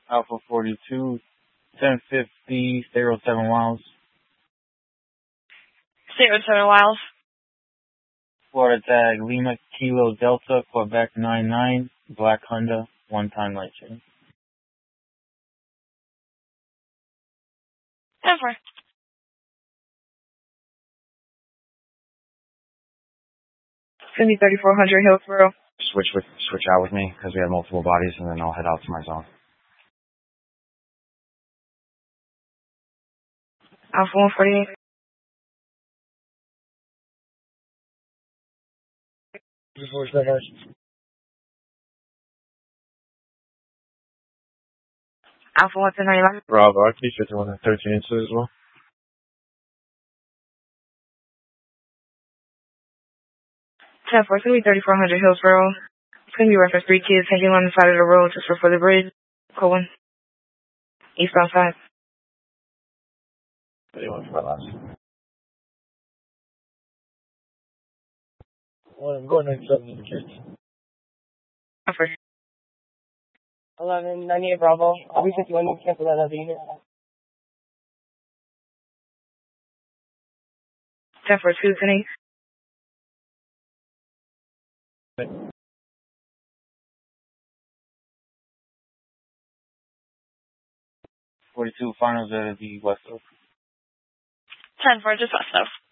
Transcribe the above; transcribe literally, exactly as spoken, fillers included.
Alpha forty-two, ten fifty, zero seven miles. Zero seven miles. Florida tag Lima Kilo Delta Quebec nine nine, black Honda, one time light chain. ten four. Cindy thirty-four hundred Hillsboro. Switch with switch out with me because we have multiple bodies, and then I'll head out to my zone. Alpha one forty-eight. Before seven. Alpha one ten ninety-nine. Bravo, I keep fifty-one and thirteen inches as well. ten four, Cindy thirty-four hundred Hillsboro. It's going to be reference three kids hanging on the side of the road just before the bridge. Cohen. Eastbound side. thirty-one for my last. Well, I'm going ninety-seven to the kids. Offer. eleven ninety-eight Bravo. I'll be fifty-one. You cancel that other unit. ten four two, Cindy. forty-two finals at the West Oak. ten four, just west of.